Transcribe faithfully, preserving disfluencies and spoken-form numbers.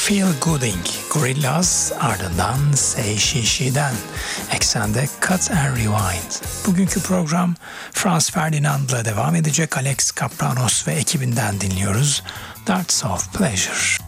Feel Gooding, Gorillaz, ardından Say She She'den, eksende Cut and Rewind. Bugünkü program Franz Ferdinand'la devam edecek. Alex Kapranos ve ekibinden dinliyoruz. Darts of Pleasure.